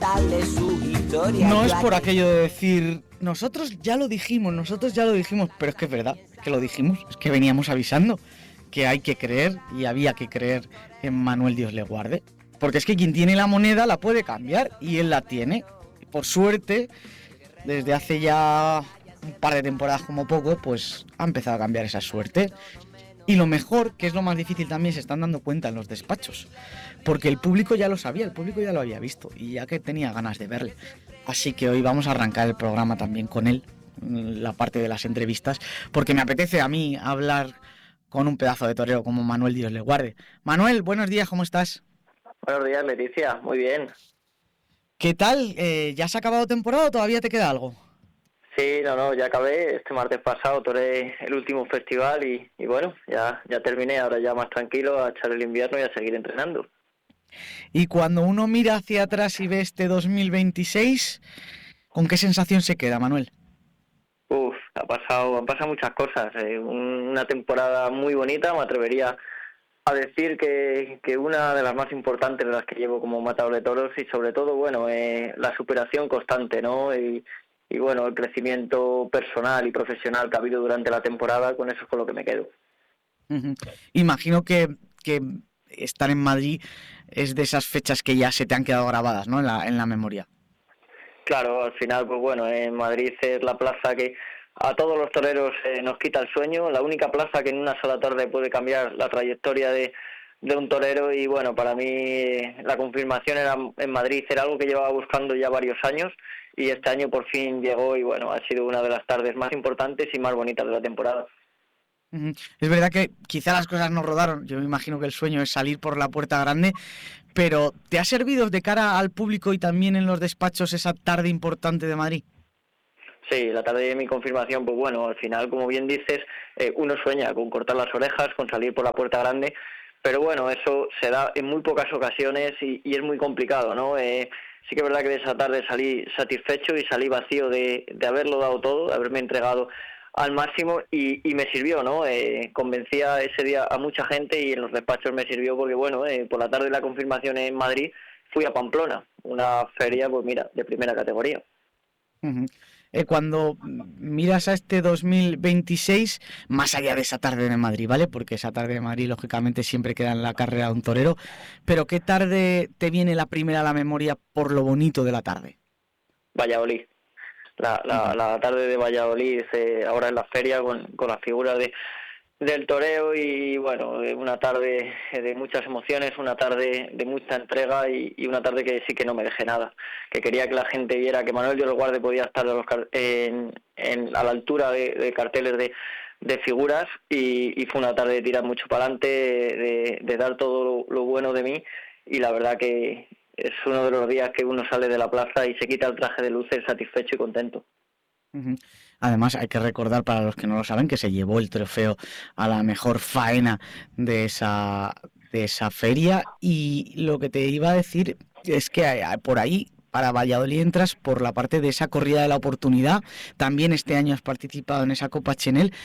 contarle su historia. No es por aquello de decir, nosotros ya lo dijimos, pero es que es verdad, que lo dijimos, es que veníamos avisando que hay que creer y había que creer en Manuel Dios le guarde. Porque es que quien tiene la moneda la puede cambiar y él la tiene. Y por suerte, desde hace ya un par de temporadas como poco, pues ha empezado a cambiar esa suerte. Y lo mejor, que es lo más difícil también, se están dando cuenta en los despachos. Porque el público ya lo sabía, el público ya lo había visto y ya que tenía ganas de verle. Así que hoy vamos a arrancar el programa también con él, la parte de las entrevistas, porque me apetece a mí hablar con un pedazo de torero como Manuel Dios le guarde. Manuel, buenos días, ¿cómo estás? Buenos días, Leticia, muy bien. ¿Qué tal? ¿Ya se ha acabado temporada o todavía te queda algo? Sí, no, ya acabé. Este martes pasado toré el último festival y bueno, ya terminé. Ahora ya más tranquilo a echar el invierno y a seguir entrenando. Y cuando uno mira hacia atrás y ve este 2026, ¿con qué sensación se queda, Manuel? Han pasado muchas cosas. Una temporada muy bonita, me atrevería a decir que una de las más importantes de las que llevo como matador de toros y sobre todo, bueno, la superación constante, ¿no? Y bueno, el crecimiento personal y profesional que ha habido durante la temporada, con eso es con lo que me quedo. Uh-huh. Imagino que estar en Madrid es de esas fechas que ya se te han quedado grabadas, ¿no? En la memoria. Claro, al final, pues bueno, en Madrid es la plaza que a todos los toreros nos quita el sueño, la única plaza que en una sola tarde puede cambiar la trayectoria de un torero y bueno, para mí la confirmación en Madrid era algo que llevaba buscando ya varios años y este año por fin llegó y bueno, ha sido una de las tardes más importantes y más bonitas de la temporada. Es verdad que quizá las cosas no rodaron, yo me imagino que el sueño es salir por la puerta grande, pero ¿te ha servido de cara al público y también en los despachos esa tarde importante de Madrid? Sí, la tarde de mi confirmación, pues bueno, al final, como bien dices, uno sueña con cortar las orejas, con salir por la puerta grande, pero bueno, eso se da en muy pocas ocasiones y es muy complicado, ¿no? Sí que es verdad que de esa tarde salí satisfecho y salí vacío de haberlo dado todo, de haberme entregado al máximo y me sirvió, ¿no? Convencía ese día a mucha gente y en los despachos me sirvió porque, bueno, por la tarde de la confirmación en Madrid fui a Pamplona, una feria, pues mira, de primera categoría. Uh-huh. Cuando miras a este 2026, más allá de esa tarde de Madrid, ¿vale? Porque esa tarde de Madrid, lógicamente, siempre queda en la carrera de un torero. Pero ¿qué tarde te viene la primera a la memoria por lo bonito de la tarde? Valladolid. La tarde de Valladolid, ahora en la feria, con la figura del toreo y bueno, una tarde de muchas emociones, una tarde de mucha entrega y una tarde que sí que no me dejé nada, que quería que la gente viera que Manuel Dios le guarde podía estar a la altura de carteles de figuras y fue una tarde de tirar mucho para adelante, de dar todo lo bueno de mí y la verdad que es uno de los días que uno sale de la plaza y se quita el traje de luces satisfecho y contento. Uh-huh. Además, hay que recordar para los que no lo saben que se llevó el trofeo a la mejor faena de esa feria y lo que te iba a decir es que por ahí para Valladolid entras por la parte de esa corrida de la oportunidad. También este año has participado en esa Copa Chenel.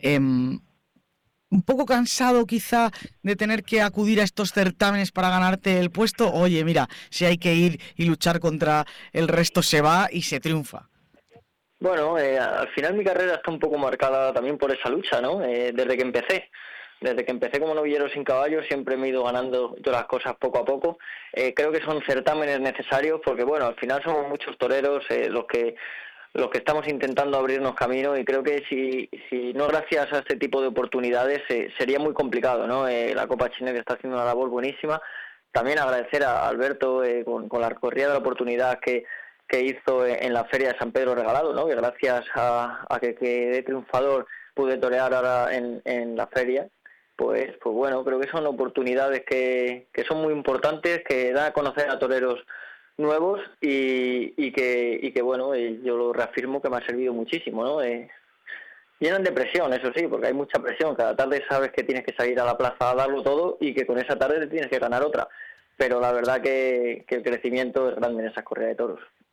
Un poco cansado quizá de tener que acudir a estos certámenes para ganarte el puesto. Oye, mira, si hay que ir y luchar contra el resto se va y se triunfa. Bueno, al final mi carrera está un poco marcada también por esa lucha, ¿no? Desde que empecé como novillero sin caballo siempre me he ido ganando todas las cosas poco a poco. Creo que son certámenes necesarios porque, bueno, al final somos muchos toreros los que estamos intentando abrirnos camino y creo que si no gracias a este tipo de oportunidades sería muy complicado, ¿no? La Copa Chenel está haciendo una labor buenísima. También agradecer a Alberto con la corrida de la oportunidad que hizo en la Feria de San Pedro Regalado, ¿no? Que gracias a que quedé triunfador pude torear ahora en la feria. Pues bueno, creo que son oportunidades que son muy importantes, que dan a conocer a toreros nuevos y que bueno, yo lo reafirmo que me ha servido muchísimo, ¿no? Llenan de presión, eso sí, porque hay mucha presión. Cada tarde sabes que tienes que salir a la plaza a darlo todo y que con esa tarde te tienes que ganar otra. Pero la verdad que el crecimiento es grande en esas corridas de toros.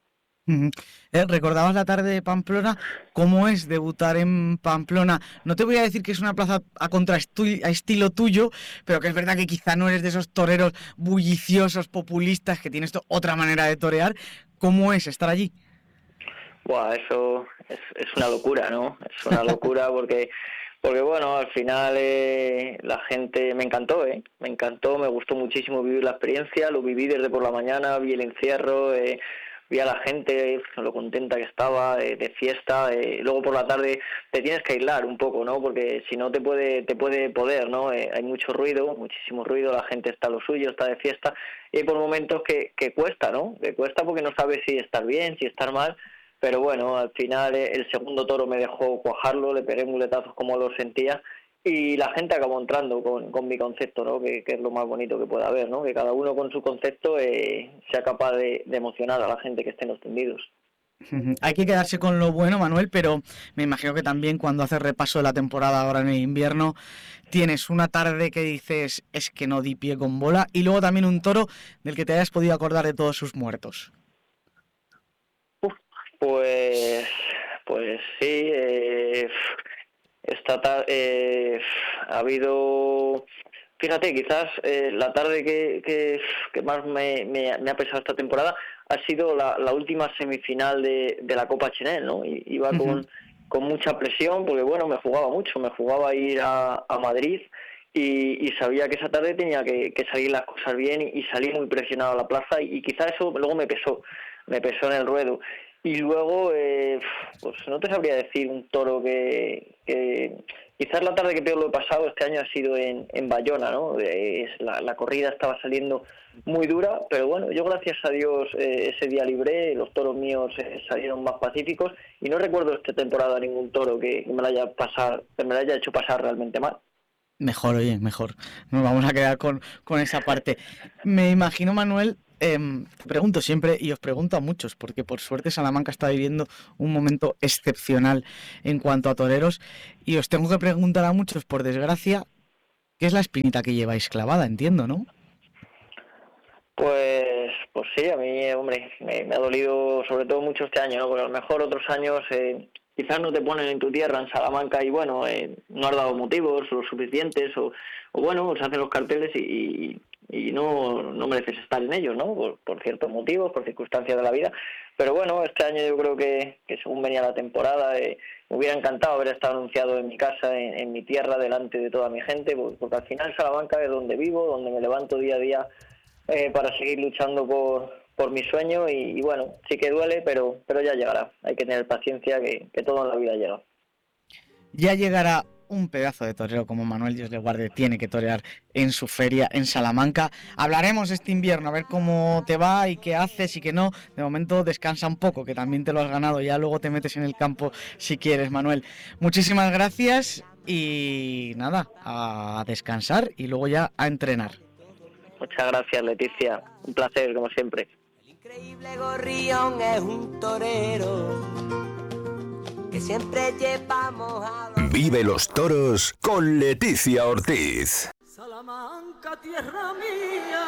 Ujú. Recordabas la tarde de Pamplona, ¿cómo es debutar en Pamplona? No te voy a decir que es una plaza a estilo tuyo, pero que es verdad que quizá no eres de esos toreros bulliciosos, populistas, que tienes otra manera de torear. ¿Cómo es estar allí? Buah, eso es una locura, ¿no? Es una locura porque bueno, al final la gente me encantó, ¿eh? Me encantó, me gustó muchísimo vivir la experiencia, lo viví desde por la mañana, vi el encierro, vi a la gente, lo contenta que estaba, de fiesta, luego por la tarde te tienes que aislar un poco, ¿no? Porque si no te puede poder, ¿no? Hay mucho ruido, muchísimo ruido, la gente está a lo suyo, está de fiesta, y hay por momentos que cuesta, ¿no? Que cuesta porque no sabes si estar bien, si estar mal. Pero bueno, al final el segundo toro me dejó cuajarlo, le pegué muletazos como lo sentía y la gente acabó entrando con mi concepto, ¿no? Que es lo más bonito que pueda haber, ¿no? Que cada uno con su concepto sea capaz de emocionar a la gente que esté en los tendidos. Ujú. Hay que quedarse con lo bueno, Manuel, pero me imagino que también cuando haces repaso de la temporada ahora en el invierno, tienes una tarde que dices es que no di pie con bola y luego también un toro del que te hayas podido acordar de todos sus muertos. Pues, pues sí, esta tarde ha habido, fíjate, quizás la tarde que más me ha pesado esta temporada ha sido la última semifinal de la Copa Chenel, ¿no? Iba Ujú. con mucha presión porque, bueno, me jugaba ir a Madrid y sabía que esa tarde tenía que salir las cosas bien y salí muy presionado a la plaza y quizás eso luego me pesó en el ruedo. Y luego, pues no te sabría decir un toro que quizás la tarde que peor lo he pasado este año ha sido en Bayona, ¿no? La corrida estaba saliendo muy dura, pero bueno, yo gracias a Dios ese día libré, los toros míos salieron más pacíficos y no recuerdo esta temporada ningún toro que que me la haya hecho pasar realmente mal. Mejor, oye, mejor. Nos vamos a quedar con esa parte. Me imagino, Manuel, te pregunto siempre y os pregunto a muchos, porque por suerte Salamanca está viviendo un momento excepcional en cuanto a toreros, y os tengo que preguntar a muchos, por desgracia, ¿qué es la espinita que lleváis clavada? Entiendo, ¿no? Pues sí, a mí, hombre, me ha dolido sobre todo mucho este año, ¿no? Porque a lo mejor otros años quizás no te ponen en tu tierra, en Salamanca, y bueno, no has dado motivos lo suficientes, o bueno, se hacen los carteles y no mereces estar en ellos, ¿no? Por ciertos motivos, por circunstancias de la vida. Pero bueno, este año yo creo que según venía la temporada, me hubiera encantado haber estado anunciado en mi casa, en mi tierra, delante de toda mi gente, porque al final Salamanca es donde vivo, donde me levanto día a día para seguir luchando por mi sueño y bueno, sí que duele, pero ya llegará. Hay que tener paciencia que todo en la vida llega. Ya llegará un pedazo de torero como Manuel Dios le guarde, tiene que torear en su feria en Salamanca. Hablaremos este invierno a ver cómo te va y qué haces y qué no. De momento descansa un poco, que también te lo has ganado. Ya luego te metes en el campo si quieres, Manuel. Muchísimas gracias y nada, a descansar y luego ya a entrenar. Muchas gracias, Leticia. Un placer, como siempre. El increíble gorrión es un torero que siempre llevamos a los... Vive los toros con Leticia Ortiz. Salamanca, tierra mía,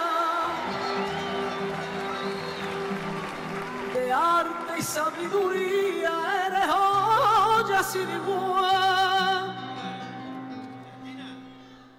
de arte y sabiduría eres joya sin igual.